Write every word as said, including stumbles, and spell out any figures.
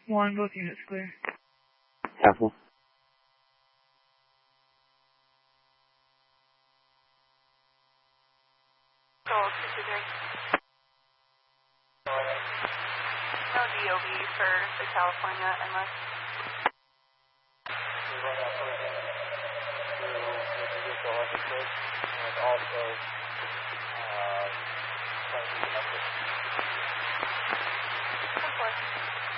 One, both units clear. Careful. Gold, sixty-three. No D O B for the California unless. And also, uh, trying to get up with. Of course.